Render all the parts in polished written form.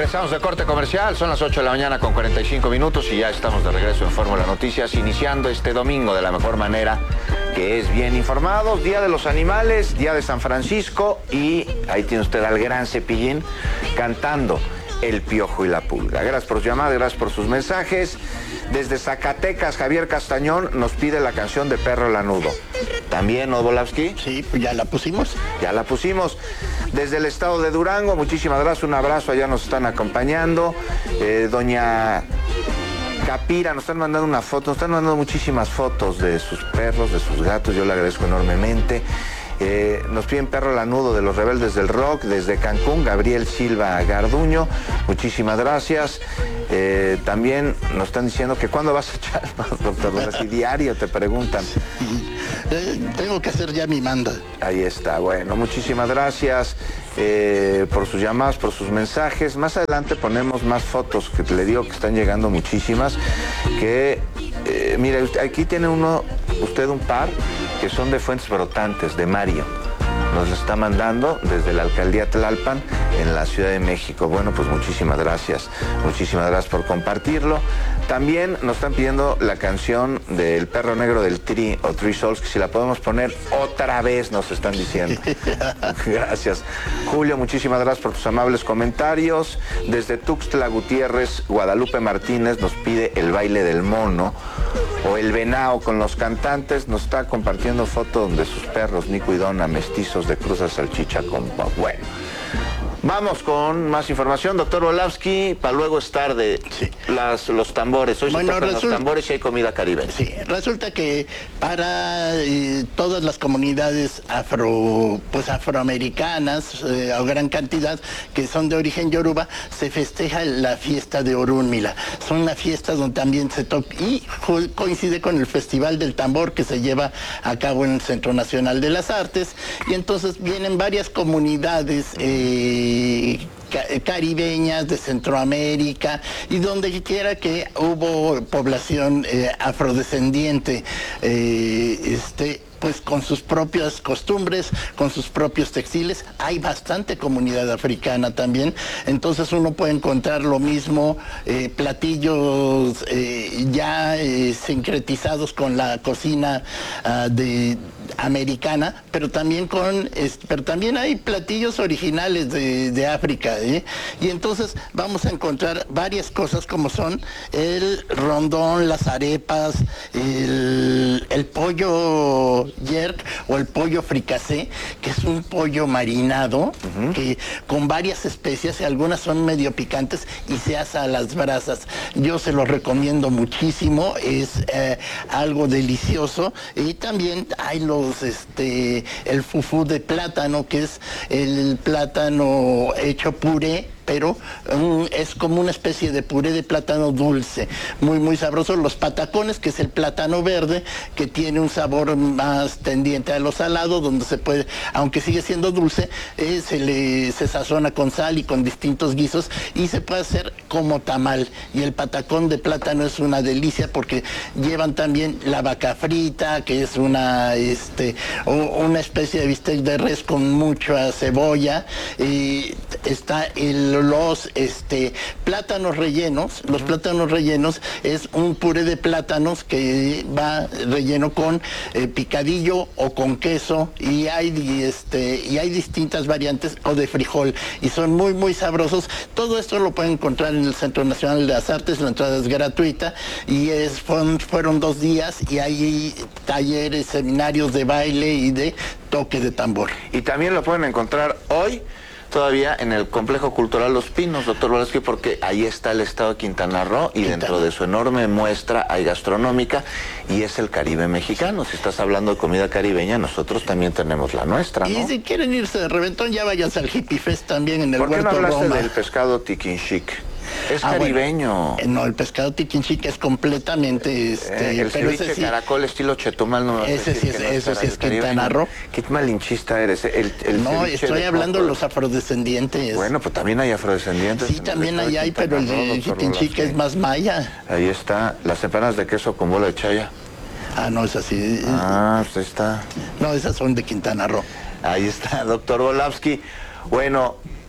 Regresamos de corte comercial, son las 8 de la mañana con 45 minutos y ya estamos de regreso en Fórmula Noticias, iniciando este domingo de la mejor manera, que es bien informados. Día de los Animales, Día de San Francisco, y ahí tiene usted al gran Cepillín cantando El Piojo y la Pulga. Gracias por sus llamadas, gracias por sus mensajes. Desde Zacatecas, Javier Castañón nos pide la canción de Perro Lanudo. ¿También, Odolavsky? Sí, pues ya la pusimos. Ya la pusimos. Desde el estado de Durango, muchísimas gracias, un abrazo, allá nos están acompañando. Doña Capira, nos están mandando una foto, nos están mandando muchísimas fotos de sus perros, de sus gatos, yo le agradezco enormemente. Nos piden Perro Lanudo de los Rebeldes del Rock. Desde Cancún, Gabriel Silva Garduño, muchísimas gracias. También nos están diciendo que cuándo vas a echar más, doctor. Si diario te preguntan. Tengo que hacer ya mi manda. Ahí está, bueno, muchísimas gracias por sus llamadas, por sus mensajes. Más adelante ponemos más fotos, que le digo que están llegando muchísimas. Que, mire, aquí tiene usted un par que son de Fuentes Brotantes, de Mario. Nos lo está mandando desde la alcaldía Tlalpan en la Ciudad de México. Bueno, pues muchísimas gracias por compartirlo. También nos están pidiendo la canción del Perro Negro del Tri o Three Souls, que si la podemos poner otra vez, nos están diciendo. Gracias. Julio, muchísimas gracias por tus amables comentarios. Desde Tuxtla Gutiérrez, Guadalupe Martínez nos pide El Baile del Mono o El Venao con los cantantes. Nos está compartiendo fotos de sus perros, Nico y Donna, mestizos de Cruz a Salchicha con Bob. Bueno, vamos con más información, doctor Odolavsky, para luego estar de sí. los tambores. Hoy bueno, se tocan los tambores y hay comida caribeña. Sí, resulta que para todas las comunidades afroamericanas, o gran cantidad, que son de origen yoruba, se festeja la fiesta de Orunmila. Son una fiesta donde también se toca y coincide con el Festival del Tambor que se lleva a cabo en el Centro Nacional de las Artes, y entonces vienen varias comunidades caribeñas, de Centroamérica, y donde quiera que hubo población afrodescendiente, pues con sus propias costumbres, con sus propios textiles. Hay bastante comunidad africana también, entonces uno puede encontrar lo mismo, platillos ya sincretizados con la cocina americana, pero también hay platillos originales de África, y entonces vamos a encontrar varias cosas como son el rondón, las arepas, el pollo yerk o el pollo fricasé, que es un pollo marinado, que con varias especias, y algunas son medio picantes, y se asa a las brasas. Yo se lo recomiendo muchísimo, es algo delicioso. Y también hay el fufú de plátano, que es el plátano hecho puré, pero es como una especie de puré de plátano dulce, muy muy sabroso. Los patacones, que es el plátano verde, que tiene un sabor más tendiente a lo salado, donde se puede, aunque sigue siendo dulce, se sazona con sal y con distintos guisos, y se puede hacer como tamal. Y el patacón de plátano es una delicia, porque llevan también la vaca frita, que es una una especie de bistec de res con mucha cebolla. Está los plátanos rellenos. Los plátanos rellenos es un puré de plátanos que va relleno con picadillo o con queso, y hay distintas variantes, o de frijol, y son muy muy sabrosos. Todo esto lo pueden encontrar en el Centro Nacional de las Artes. La entrada es gratuita, y fueron 2 días, y hay talleres, seminarios de baile y de toque de tambor. Y también lo pueden encontrar hoy todavía en el Complejo Cultural Los Pinos, doctor Odolavsky, porque ahí está el estado de Quintana Roo, y dentro de su enorme muestra hay gastronómica, y es el Caribe mexicano. Si estás hablando de comida caribeña, nosotros también tenemos la nuestra, ¿no? Y si quieren irse de reventón, ya váyanse al Hippie Fest también en el Huerto Roma. ¿Por qué no hablaste del pescado tiquinchic? Es caribeño. Bueno, no, el pescado tiquinchic es completamente el pero ceviche ese sí, caracol estilo chetumal, no. Ese sí es Quintana Roo. Qué malinchista eres. No, estoy hablando de los afrodescendientes. Bueno, pues también hay afrodescendientes. Sí, también hay, pero el tiquinchic es más maya. Ahí está, las empanadas de queso con bola de chaya. Ah, no, es así. Pues ahí está. No, esas son de Quintana Roo. Ahí está, doctor Odolavsky. Bueno,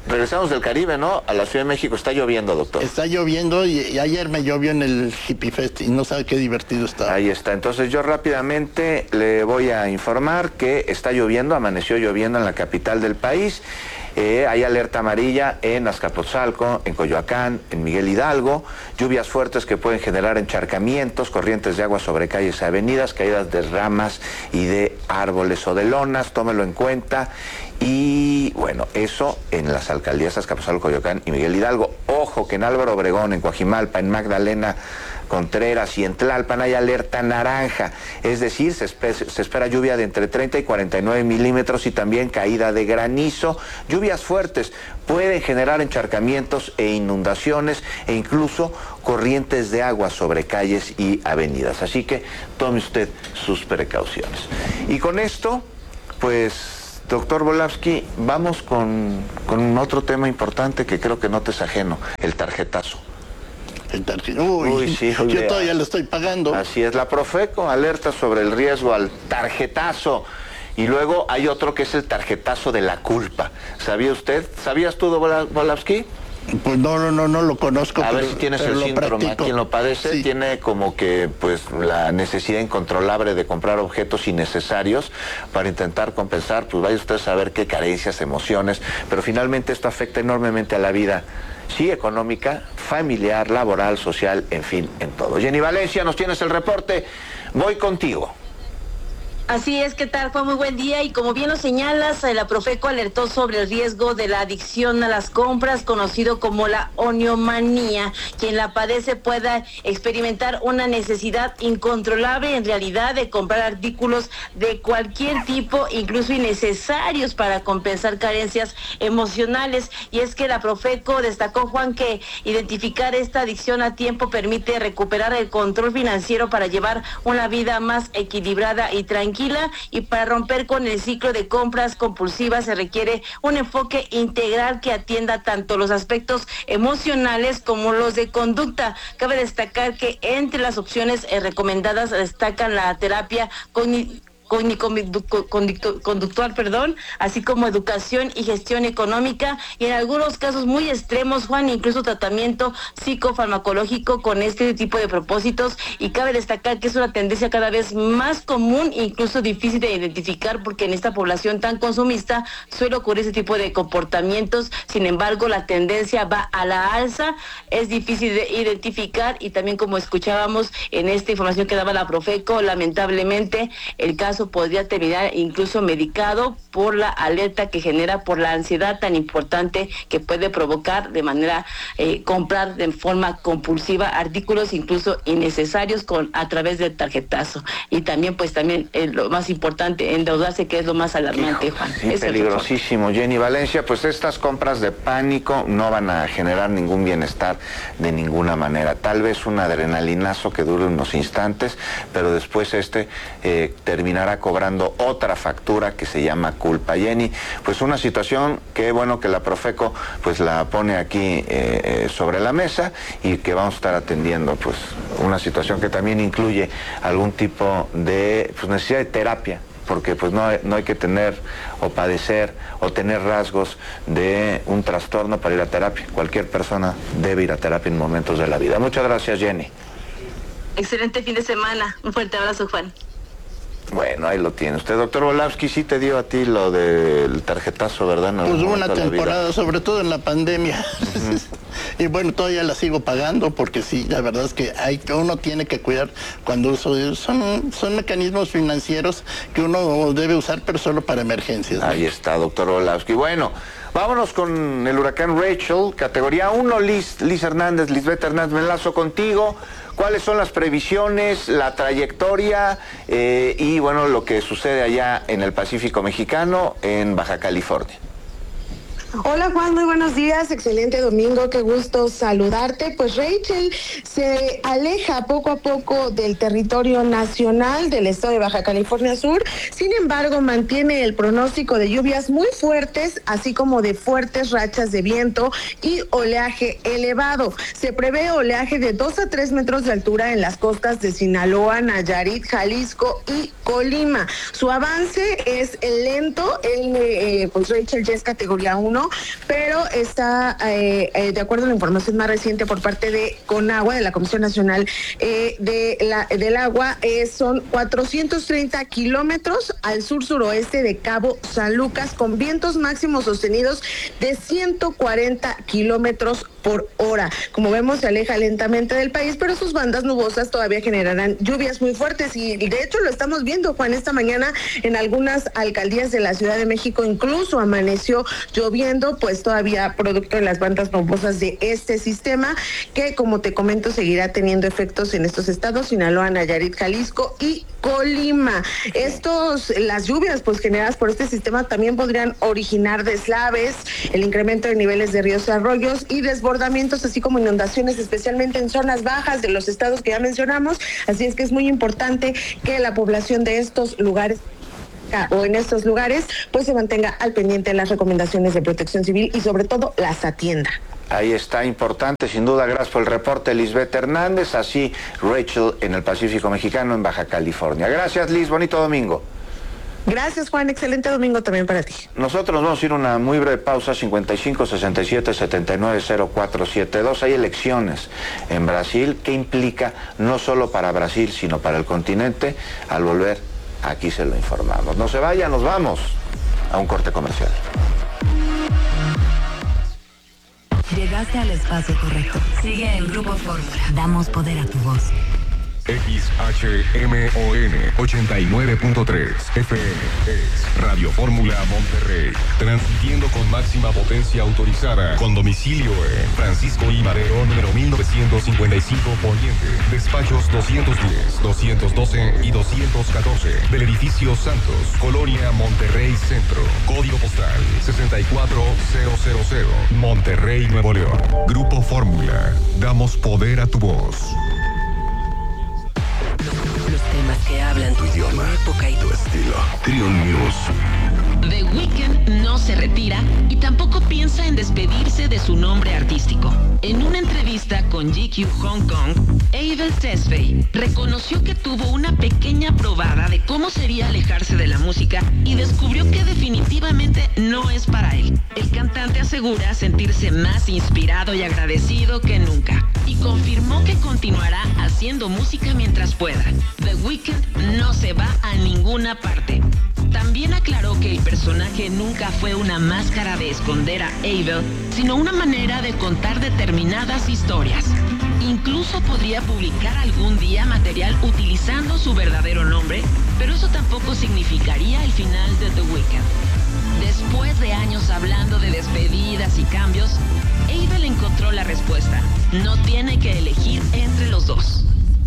Regresamos del Caribe, ¿no? A la Ciudad de México. Está lloviendo, doctor. Está lloviendo y ayer me llovió en el Hippie Fest y no sabe qué divertido está. Ahí está. Entonces yo rápidamente le voy a informar que está lloviendo, amaneció lloviendo en la capital del país. Hay alerta amarilla en Azcapotzalco, en Coyoacán, en Miguel Hidalgo, lluvias fuertes que pueden generar encharcamientos, corrientes de agua sobre calles y avenidas, caídas de ramas y de árboles o de lonas, tómelo en cuenta. Y bueno, eso en las alcaldías Azcapotzalco, Coyoacán y Miguel Hidalgo. Ojo que en Álvaro Obregón, en Coajimalpa, en Magdalena Contreras y en Tlalpan hay alerta naranja, es decir, se espera lluvia de entre 30 y 49 milímetros y también caída de granizo. Lluvias fuertes pueden generar encharcamientos e inundaciones e incluso corrientes de agua sobre calles y avenidas. Así que tome usted sus precauciones. Y con esto, pues, doctor Volavsky, vamos con otro tema importante que creo que no te es ajeno, el tarjetazo. Uy, sí, yo todavía lo estoy pagando. Así es, la Profeco alerta sobre el riesgo al tarjetazo. Y luego hay otro que es el tarjetazo de la culpa. ¿Sabía usted? ¿Sabías tú, Volavsky? Pues no lo conozco. A ver si tienes el síndrome. A quien lo padece sí. Tiene como que pues la necesidad incontrolable de comprar objetos innecesarios para intentar compensar, pues vaya usted a saber qué carencias, emociones, pero finalmente esto afecta enormemente a la vida. Sí, económica, familiar, laboral, social, en fin, en todo. Jenny Valencia, nos tienes el reporte. Voy contigo. Así es, ¿qué tal? Fue muy buen día y como bien lo señalas, la Profeco alertó sobre el riesgo de la adicción a las compras, conocido como la oniomanía. Quien la padece pueda experimentar una necesidad incontrolable en realidad de comprar artículos de cualquier tipo, incluso innecesarios para compensar carencias emocionales. Y es que la Profeco destacó, Juan, que identificar esta adicción a tiempo permite recuperar el control financiero para llevar una vida más equilibrada y tranquila. Y para romper con el ciclo de compras compulsivas se requiere un enfoque integral que atienda tanto los aspectos emocionales como los de conducta. Cabe destacar que entre las opciones recomendadas destacan la terapia conductual, así como educación y gestión económica, y en algunos casos muy extremos, Juan, incluso tratamiento psicofarmacológico con este tipo de propósitos. Y cabe destacar que es una tendencia cada vez más común, incluso difícil de identificar, porque en esta población tan consumista suele ocurrir ese tipo de comportamientos. Sin embargo, la tendencia va a la alza, es difícil de identificar, y también, como escuchábamos en esta información que daba la Profeco, lamentablemente el caso podría terminar incluso medicado por la alerta que genera por la ansiedad tan importante que puede provocar de manera comprar de forma compulsiva artículos incluso innecesarios a través del tarjetazo. Y también lo más importante, endeudarse, que es lo más alarmante, Juan. Sí, es peligrosísimo. Jenny Valencia, pues estas compras de pánico no van a generar ningún bienestar de ninguna manera. Tal vez un adrenalinazo que dure unos instantes, pero después terminará cobrando otra factura que se llama culpa. Jenny, pues una situación que bueno que la Profeco pues la pone aquí sobre la mesa y que vamos a estar atendiendo, pues una situación que también incluye algún tipo de necesidad de terapia, porque pues no hay que tener o padecer o tener rasgos de un trastorno para ir a terapia. Cualquier persona debe ir a terapia en momentos de la vida. Muchas gracias, Jenny. Excelente fin de semana. Un fuerte abrazo, Juan. Bueno, ahí lo tiene usted. Doctor Volavsky, sí te dio a ti lo del tarjetazo, ¿verdad? Pues una temporada, sobre todo en la pandemia. Uh-huh. Y bueno, todavía la sigo pagando porque sí, la verdad es que uno tiene que cuidar cuando son mecanismos financieros que uno debe usar, pero solo para emergencias, ¿no? Ahí está, doctor Volavsky. Bueno, vámonos con el huracán Rachel, categoría 1, Lisbeth Hernández, me enlazo contigo. ¿Cuáles son las previsiones, la trayectoria y bueno, lo que sucede allá en el Pacífico Mexicano, en Baja California? Hola Juan, muy buenos días, excelente domingo, qué gusto saludarte. Pues Rachel se aleja poco a poco del territorio nacional del estado de Baja California Sur, sin embargo mantiene el pronóstico de lluvias muy fuertes, así como de fuertes rachas de viento y oleaje elevado. Se prevé oleaje de 2 a 3 metros de altura en las costas de Sinaloa, Nayarit, Jalisco y Colima. Su avance es lento, pues Rachel ya es categoría 1, no, pero está, de acuerdo a la información más reciente por parte de Conagua, de la Comisión Nacional del Agua, son 430 kilómetros al sur-suroeste de Cabo San Lucas, con vientos máximos sostenidos de 140 kilómetros por hora. Como vemos, se aleja lentamente del país, pero sus bandas nubosas todavía generarán lluvias muy fuertes y de hecho lo estamos viendo, Juan, esta mañana en algunas alcaldías de la Ciudad de México incluso amaneció lloviendo, pues todavía producto de las bandas nubosas de este sistema que, como te comento, seguirá teniendo efectos en estos estados: Sinaloa, Nayarit, Jalisco y Colima. Las lluvias pues generadas por este sistema también podrían originar deslaves, el incremento de niveles de ríos y arroyos y desbordamientos, así como inundaciones, especialmente en zonas bajas de los estados que ya mencionamos. Así es que es muy importante que la población de estos lugares pues se mantenga al pendiente de las recomendaciones de Protección Civil y sobre todo las atienda. Ahí está, importante, sin duda. Gracias por el reporte, Lisbeth Hernández. Así, Rachel en el Pacífico Mexicano, en Baja California. Gracias, Liz. Bonito domingo. Gracias, Juan. Excelente domingo también para ti. Nosotros nos vamos a ir a una muy breve pausa. 55-67-79-0472. Hay elecciones en Brasil. ¿Qué implica no solo para Brasil, sino para el continente? Al volver, aquí se lo informamos. No se vaya, nos vamos a un corte comercial. Llegaste al espacio correcto. Sigue el Grupo Fórmula. Damos poder a tu voz. XHMON 89.3 FM es Radio Fórmula Monterrey, transmitiendo con máxima potencia autorizada, con domicilio en Francisco I. Madero, número 1955 Poniente, despachos 210, 212 y 214 del edificio Santos, Colonia Monterrey Centro, código postal 64000, Monterrey, Nuevo León. Grupo Fórmula, damos poder a tu voz. Los temas que hablan tu idioma, época y tu estilo. Trion News. The Weeknd no se retira y tampoco piensa en despedirse de su nombre artístico. En una entrevista con GQ Hong Kong, Abel Tesfaye reconoció que tuvo una pequeña probada de cómo sería alejarse de la música y descubrió que definitivamente no es para él. El cantante asegura sentirse más inspirado y agradecido que nunca y confirmó que continuará haciendo música mientras pueda. The Weeknd no se va a ninguna parte. También aclaró que el personaje nunca fue una máscara de esconder a Abel, sino una manera de contar determinadas historias. Incluso podría publicar algún día material utilizando su verdadero nombre, pero eso tampoco significaría el final de The Weeknd. Después de años hablando de despedidas y cambios, Abel encontró la respuesta. No tiene que elegir entre los dos.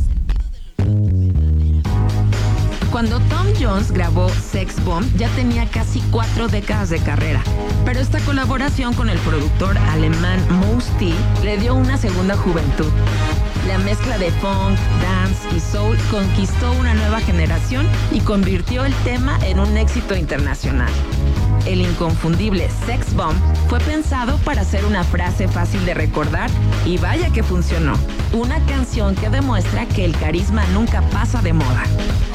Cuando Tom Jones grabó Sex Bomb, ya tenía casi 4 décadas de carrera, pero esta colaboración con el productor alemán Mos T le dio una segunda juventud. La mezcla de funk, dance y soul conquistó una nueva generación y convirtió el tema en un éxito internacional. El inconfundible Sex Bomb fue pensado para ser una frase fácil de recordar y vaya que funcionó. Una canción que demuestra que el carisma nunca pasa de moda.